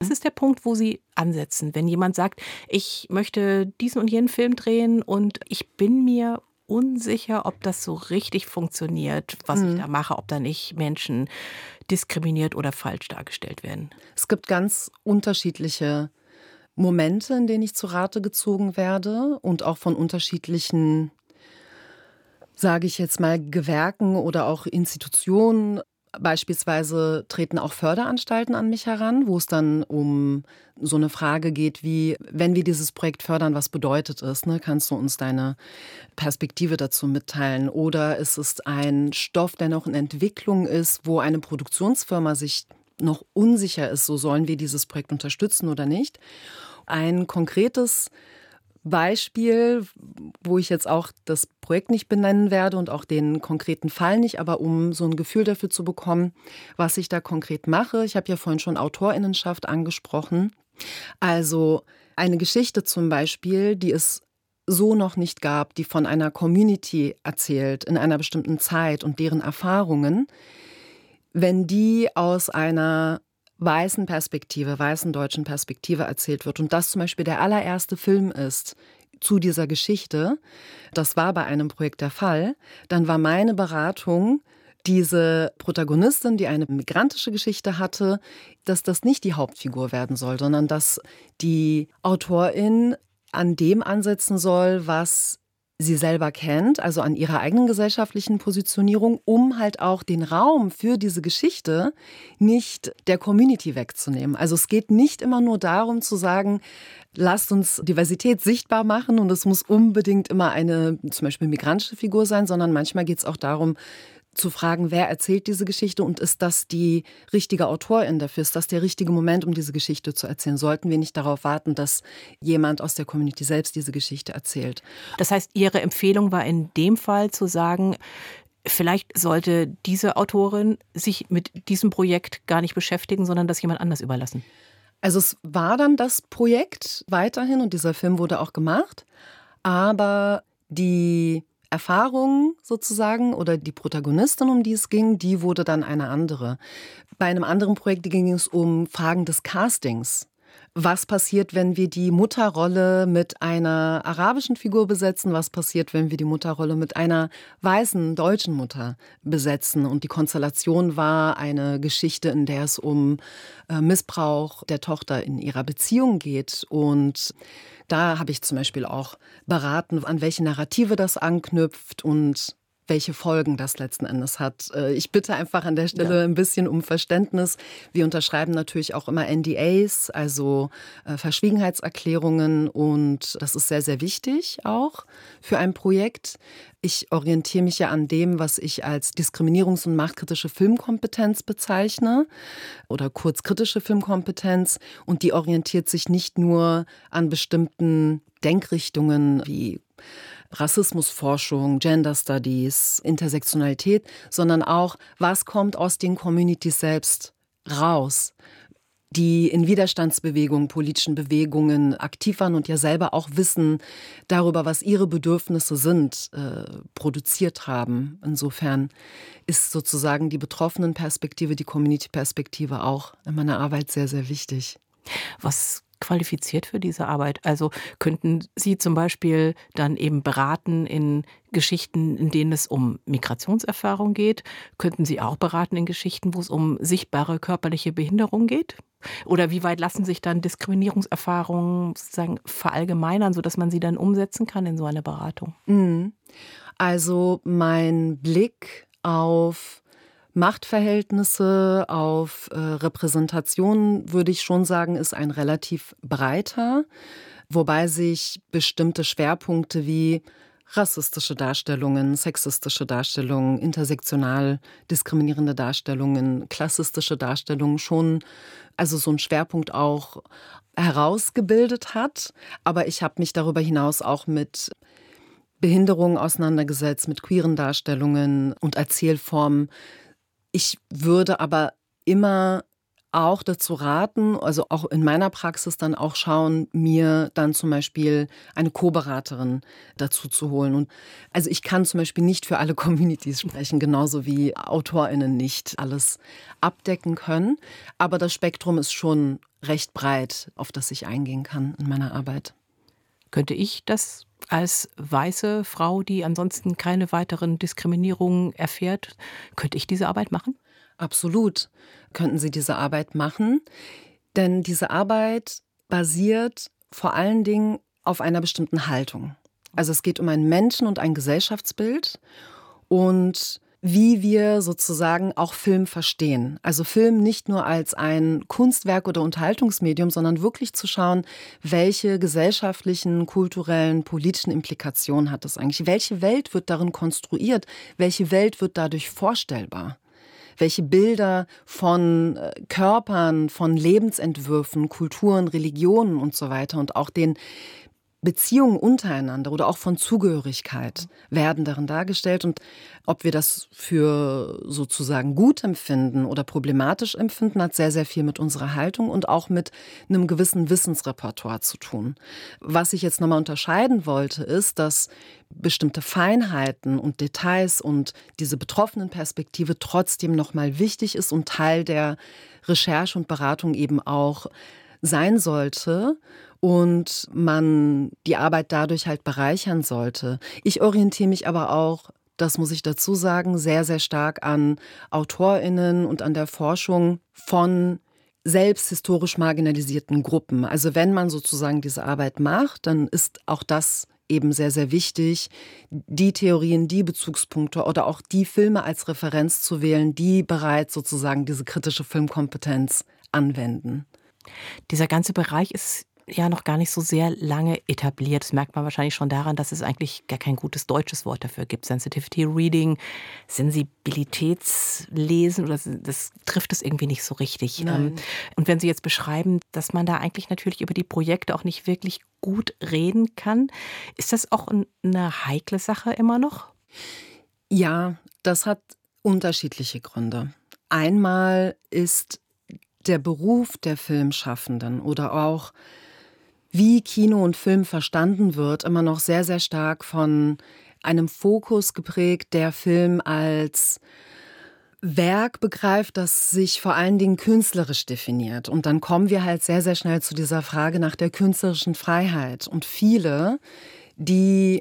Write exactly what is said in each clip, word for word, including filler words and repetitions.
Was ist der Punkt, wo Sie ansetzen, wenn jemand sagt, ich möchte diesen und jenen Film drehen und ich bin mir unsicher, ob das so richtig funktioniert, was ich Mhm. da mache, ob da nicht Menschen diskriminiert oder falsch dargestellt werden? Es gibt ganz unterschiedliche Momente, in denen ich zu Rate gezogen werde und auch von unterschiedlichen, sage ich jetzt mal, Gewerken oder auch Institutionen. Beispielsweise treten auch Förderanstalten an mich heran, wo es dann um so eine Frage geht wie: „Wenn wir dieses Projekt fördern, was bedeutet es, ne? Kannst du uns deine Perspektive dazu mitteilen?“ Oder ist es ein Stoff, der noch in Entwicklung ist, wo eine Produktionsfirma sich noch unsicher ist, so sollen wir dieses Projekt unterstützen oder nicht? Ein konkretes Beispiel, wo ich jetzt auch das Projekt nicht benennen werde und auch den konkreten Fall nicht, aber um so ein Gefühl dafür zu bekommen, was ich da konkret mache. Ich habe ja vorhin schon Autorinnenschaft angesprochen. Also eine Geschichte zum Beispiel, die es so noch nicht gab, die von einer Community erzählt in einer bestimmten Zeit und deren Erfahrungen, wenn die aus einer weißen Perspektive, weißen deutschen Perspektive erzählt wird und das zum Beispiel der allererste Film ist zu dieser Geschichte, das war bei einem Projekt der Fall, dann war meine Beratung, diese Protagonistin, die eine migrantische Geschichte hatte, dass das nicht die Hauptfigur werden soll, sondern dass die Autorin an dem ansetzen soll, was sie selber kennt, also an ihrer eigenen gesellschaftlichen Positionierung, um halt auch den Raum für diese Geschichte nicht der Community wegzunehmen. Also es geht nicht immer nur darum zu sagen, lasst uns Diversität sichtbar machen und es muss unbedingt immer eine zum Beispiel migrantische Figur sein, sondern manchmal geht es auch darum, zu fragen, wer erzählt diese Geschichte und ist das die richtige Autorin dafür? Ist das der richtige Moment, um diese Geschichte zu erzählen? Sollten wir nicht darauf warten, dass jemand aus der Community selbst diese Geschichte erzählt? Das heißt, Ihre Empfehlung war in dem Fall zu sagen, vielleicht sollte diese Autorin sich mit diesem Projekt gar nicht beschäftigen, sondern das jemand anders überlassen. Also es war dann das Projekt weiterhin und dieser Film wurde auch gemacht, aber die Erfahrung sozusagen oder die Protagonistin, um die es ging, die wurde dann eine andere. Bei einem anderen Projekt ging es um Fragen des Castings. Was passiert, wenn wir die Mutterrolle mit einer arabischen Figur besetzen? Was passiert, wenn wir die Mutterrolle mit einer weißen deutschen Mutter besetzen? Und die Konstellation war eine Geschichte, in der es um äh, Missbrauch der Tochter in ihrer Beziehung geht. Und da habe ich zum Beispiel auch beraten, an welche Narrative das anknüpft und welche Folgen das letzten Endes hat. Ich bitte einfach an der Stelle Ja. ein bisschen um Verständnis. Wir unterschreiben natürlich auch immer N D As, also äh, Verschwiegenheitserklärungen, und das ist sehr, sehr wichtig auch für ein Projekt. Ich orientiere mich ja an dem, was ich als diskriminierungs- und machtkritische Filmkompetenz bezeichne oder kurz kritische Filmkompetenz, und die orientiert sich nicht nur an bestimmten Denkrichtungen wie Rassismusforschung, Gender Studies, Intersektionalität, sondern auch, was kommt aus den Communities selbst raus, die in Widerstandsbewegungen, politischen Bewegungen aktiv waren und ja selber auch Wissen darüber, was ihre Bedürfnisse sind, äh, produziert haben. Insofern ist sozusagen die Betroffenenperspektive, die Community-Perspektive auch in meiner Arbeit sehr, sehr wichtig. Was qualifiziert für diese Arbeit? Also könnten Sie zum Beispiel dann eben beraten in Geschichten, in denen es um Migrationserfahrung geht? Könnten Sie auch beraten in Geschichten, wo es um sichtbare körperliche Behinderung geht? Oder wie weit lassen sich dann Diskriminierungserfahrungen sozusagen verallgemeinern, sodass man sie dann umsetzen kann in so eine Beratung? Mhm. Also mein Blick auf Machtverhältnisse, auf äh, Repräsentation, würde ich schon sagen, ist ein relativ breiter, wobei sich bestimmte Schwerpunkte wie rassistische Darstellungen, sexistische Darstellungen, intersektional diskriminierende Darstellungen, klassistische Darstellungen schon, also so ein Schwerpunkt auch herausgebildet hat. Aber ich habe mich darüber hinaus auch mit Behinderungen auseinandergesetzt, mit queeren Darstellungen und Erzählformen. Ich würde aber immer auch dazu raten, also auch in meiner Praxis dann auch schauen, mir dann zum Beispiel eine Co-Beraterin dazu zu holen. Und also ich kann zum Beispiel nicht für alle Communities sprechen, genauso wie AutorInnen nicht alles abdecken können. Aber das Spektrum ist schon recht breit, auf das ich eingehen kann in meiner Arbeit. Könnte ich das als weiße Frau, die ansonsten keine weiteren Diskriminierungen erfährt, könnte ich diese Arbeit machen? Absolut könnten Sie diese Arbeit machen, denn diese Arbeit basiert vor allen Dingen auf einer bestimmten Haltung. Also es geht um einen Menschen und ein Gesellschaftsbild und wie wir sozusagen auch Film verstehen. Also Film nicht nur als ein Kunstwerk oder Unterhaltungsmedium, sondern wirklich zu schauen, welche gesellschaftlichen, kulturellen, politischen Implikationen hat es eigentlich? Welche Welt wird darin konstruiert? Welche Welt wird dadurch vorstellbar? Welche Bilder von Körpern, von Lebensentwürfen, Kulturen, Religionen und so weiter und auch den Beziehungen untereinander oder auch von Zugehörigkeit werden darin dargestellt. Und ob wir das für sozusagen gut empfinden oder problematisch empfinden, hat sehr, sehr viel mit unserer Haltung und auch mit einem gewissen Wissensrepertoire zu tun. Was ich jetzt nochmal unterscheiden wollte, ist, dass bestimmte Feinheiten und Details und diese betroffenen Perspektive trotzdem nochmal wichtig ist und Teil der Recherche und Beratung eben auch sein sollte und man die Arbeit dadurch halt bereichern sollte. Ich orientiere mich aber auch, das muss ich dazu sagen, sehr, sehr stark an AutorInnen und an der Forschung von selbst historisch marginalisierten Gruppen. Also wenn man sozusagen diese Arbeit macht, dann ist auch das eben sehr, sehr wichtig, die Theorien, die Bezugspunkte oder auch die Filme als Referenz zu wählen, die bereits sozusagen diese kritische Filmkompetenz anwenden. Dieser ganze Bereich ist ja noch gar nicht so sehr lange etabliert. Das merkt man wahrscheinlich schon daran, dass es eigentlich gar kein gutes deutsches Wort dafür gibt. Sensitivity Reading, Sensibilitätslesen, oder das trifft es irgendwie nicht so richtig. Nein. Und wenn Sie jetzt beschreiben, dass man da eigentlich natürlich über die Projekte auch nicht wirklich gut reden kann, ist das auch eine heikle Sache immer noch? Ja, das hat unterschiedliche Gründe. Einmal ist der Beruf der Filmschaffenden oder auch wie Kino und Film verstanden wird, immer noch sehr, sehr stark von einem Fokus geprägt, der Film als Werk begreift, das sich vor allen Dingen künstlerisch definiert. Und dann kommen wir halt sehr, sehr schnell zu dieser Frage nach der künstlerischen Freiheit. Und viele, die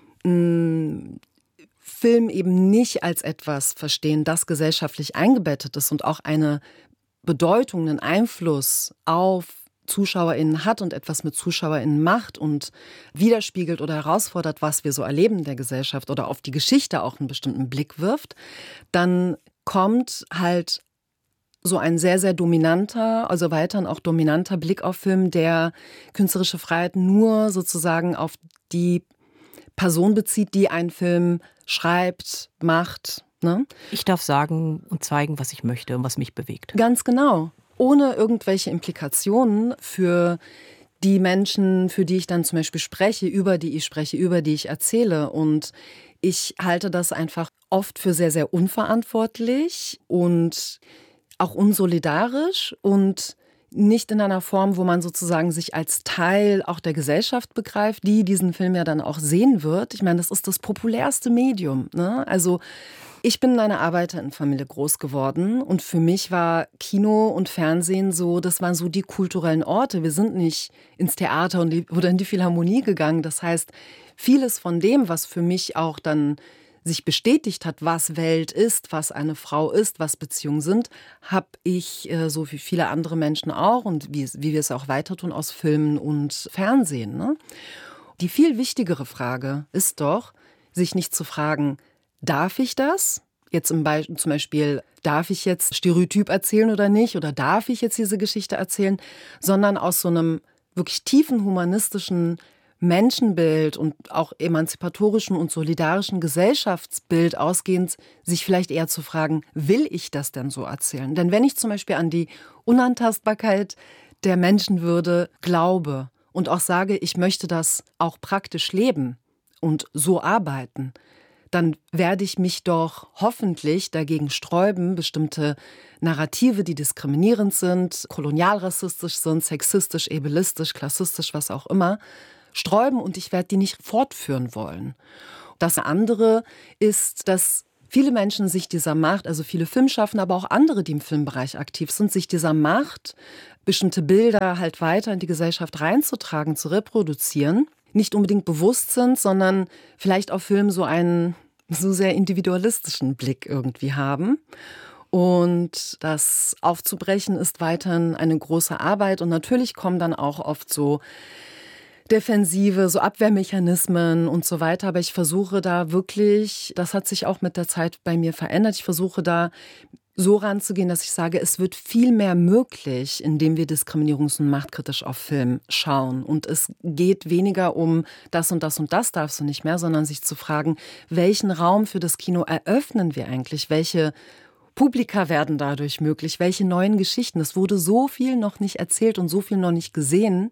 mh, Film eben nicht als etwas verstehen, das gesellschaftlich eingebettet ist und auch eine Bedeutung, einen Einfluss auf ZuschauerInnen hat und etwas mit ZuschauerInnen macht und widerspiegelt oder herausfordert, was wir so erleben in der Gesellschaft oder auf die Geschichte auch einen bestimmten Blick wirft, dann kommt halt so ein sehr, sehr dominanter, also weiterhin auch dominanter Blick auf Film, der künstlerische Freiheit nur sozusagen auf die Person bezieht, die einen Film schreibt, macht. Ne? Ich darf sagen und zeigen, was ich möchte und was mich bewegt. Ganz genau. Ohne irgendwelche Implikationen für die Menschen, für die ich dann zum Beispiel spreche, über die ich spreche, über die ich erzähle. Und ich halte das einfach oft für sehr, sehr unverantwortlich und auch unsolidarisch und nicht in einer Form, wo man sozusagen sich als Teil auch der Gesellschaft begreift, die diesen Film ja dann auch sehen wird. Ich meine, das ist das populärste Medium, ne? Also ich bin in einer Arbeiterinnenfamilie groß geworden und für mich war Kino und Fernsehen so, das waren so die kulturellen Orte. Wir sind nicht ins Theater und die, oder in die Philharmonie gegangen. Das heißt, vieles von dem, was für mich auch dann sich bestätigt hat, was Welt ist, was eine Frau ist, was Beziehungen sind, habe ich, äh, so wie viele andere Menschen auch und wie, wie wir es auch weiter tun, aus Filmen und Fernsehen. Ne? Die viel wichtigere Frage ist doch, sich nicht zu fragen, darf ich das? Jetzt zum Beispiel, zum Beispiel, darf ich jetzt Stereotyp erzählen oder nicht? Oder darf ich jetzt diese Geschichte erzählen? Sondern aus so einem wirklich tiefen humanistischen Menschenbild und auch emanzipatorischen und solidarischen Gesellschaftsbild ausgehend, sich vielleicht eher zu fragen, will ich das denn so erzählen? Denn wenn ich zum Beispiel an die Unantastbarkeit der Menschenwürde glaube und auch sage, ich möchte das auch praktisch leben und so arbeiten, dann werde ich mich doch hoffentlich dagegen sträuben, bestimmte Narrative, die diskriminierend sind, kolonialrassistisch sind, sexistisch, ableistisch, klassistisch, was auch immer, sträuben und ich werde die nicht fortführen wollen. Das andere ist, dass viele Menschen sich dieser Macht, also viele Filmschaffende, aber auch andere, die im Filmbereich aktiv sind, sich dieser Macht, bestimmte Bilder halt weiter in die Gesellschaft reinzutragen, zu reproduzieren, nicht unbedingt bewusst sind, sondern vielleicht auf Film so einen so sehr individualistischen Blick irgendwie haben. Und das aufzubrechen ist weiterhin eine große Arbeit. Und natürlich kommen dann auch oft so Defensive, so Abwehrmechanismen und so weiter. Aber ich versuche da wirklich, das hat sich auch mit der Zeit bei mir verändert, ich versuche da so ranzugehen, dass ich sage, es wird viel mehr möglich, indem wir diskriminierungs- und machtkritisch auf Film schauen. Und es geht weniger um das und das und das darfst du nicht mehr, sondern sich zu fragen, welchen Raum für das Kino eröffnen wir eigentlich? Welche Publika werden dadurch möglich? Welche neuen Geschichten? Es wurde so viel noch nicht erzählt und so viel noch nicht gesehen,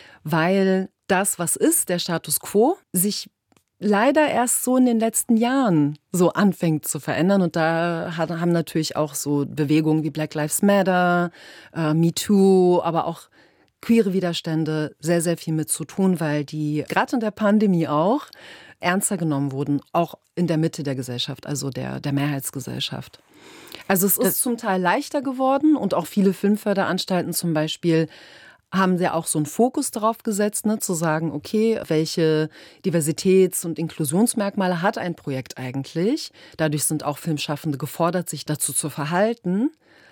weil das, was ist, der Status quo, sich leider erst so in den letzten Jahren so anfängt zu verändern. Und da haben natürlich auch so Bewegungen wie Black Lives Matter, äh, Me Too, aber auch queere Widerstände sehr, sehr viel mit zu tun, weil die gerade in der Pandemie auch ernster genommen wurden, auch in der Mitte der Gesellschaft, also der, der Mehrheitsgesellschaft. Also es ist das zum Teil leichter geworden und auch viele Filmförderanstalten zum Beispiel haben sie auch so einen Fokus darauf gesetzt, ne, zu sagen, okay, welche Diversitäts- und Inklusionsmerkmale hat ein Projekt eigentlich? Dadurch sind auch Filmschaffende gefordert, sich dazu zu verhalten.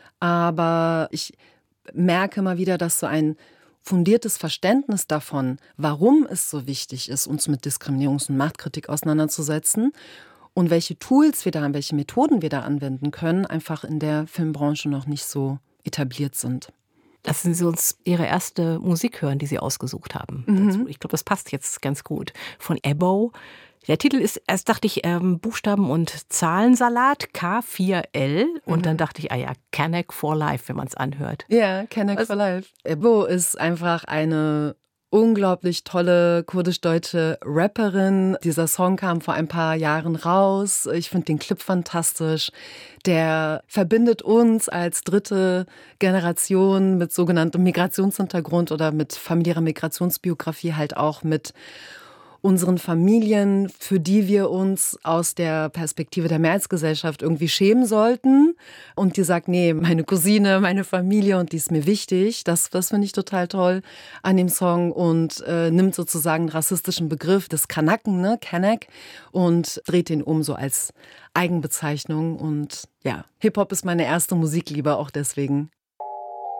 Aber ich merke mal wieder, dass so ein fundiertes Verständnis davon, warum es so wichtig ist, uns mit Diskriminierungs- und Machtkritik auseinanderzusetzen und welche Tools wir da haben, welche Methoden wir da anwenden können, einfach in der Filmbranche noch nicht so etabliert sind. Lassen Sie uns Ihre erste Musik hören, die Sie ausgesucht haben. Mhm. Ich glaube, das passt jetzt ganz gut. Von Ebo. Der Titel ist, erst dachte ich, ähm, Buchstaben- und Zahlensalat, K vier L. Und mhm. dann dachte ich, ah ja, Canuck for Life, wenn man es anhört. Ja, Canuck for Life. Ebo ist einfach eine unglaublich tolle kurdisch-deutsche Rapperin. Dieser Song kam vor ein paar Jahren raus. Ich finde den Clip fantastisch. Der verbindet uns als dritte Generation mit sogenanntem Migrationshintergrund oder mit familiärer Migrationsbiografie halt auch mit unseren Familien, für die wir uns aus der Perspektive der Mehrheitsgesellschaft irgendwie schämen sollten. Und die sagt, nee, meine Cousine, meine Familie und die ist mir wichtig. Das, das finde ich total toll an dem Song und äh, nimmt sozusagen einen rassistischen Begriff des Kanaken, ne, Kanak, und dreht den um so als Eigenbezeichnung. Und ja, Hip-Hop ist meine erste Musikliebe, auch deswegen